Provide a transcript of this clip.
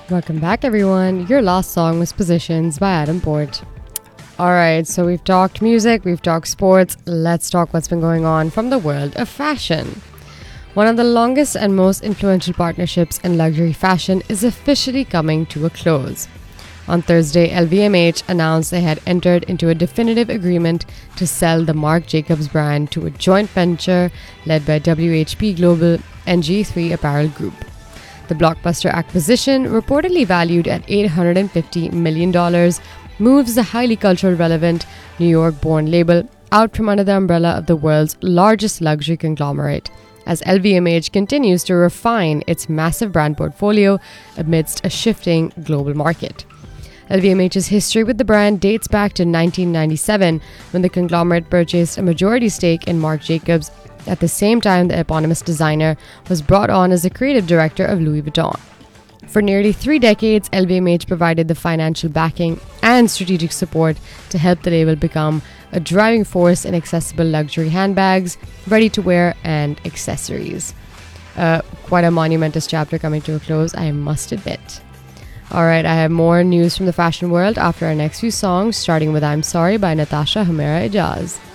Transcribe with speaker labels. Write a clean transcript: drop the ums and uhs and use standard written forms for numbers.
Speaker 1: Welcome back, everyone. Your last song was Positions by Adam Port. Alright, so we've talked music, we've talked sports. Let's talk what's been going on from the world of fashion. One of the longest and most influential partnerships in luxury fashion is officially coming to a close. On Thursday, LVMH announced they had entered into a definitive agreement to sell the Marc Jacobs brand to a joint venture led by WHP Global and G3 Apparel Group. The blockbuster acquisition, reportedly valued at $850 million, moves the highly culturally relevant New York-born label out from under the umbrella of the world's largest luxury conglomerate, as LVMH continues to refine its massive brand portfolio amidst a shifting global market. LVMH's history with the brand dates back to 1997, when the conglomerate purchased a majority stake in Marc Jacobs. At the same time, the eponymous designer was brought on as the creative director of Louis Vuitton. For nearly 3 decades, LVMH provided the financial backing and strategic support to help the label become a driving force in accessible luxury handbags, ready-to-wear, and accessories. Quite a monumentous chapter coming to a close, I must admit. Alright, I have more news from the fashion world after our next few songs, starting with I'm Sorry by Natasha Humera Ijaz.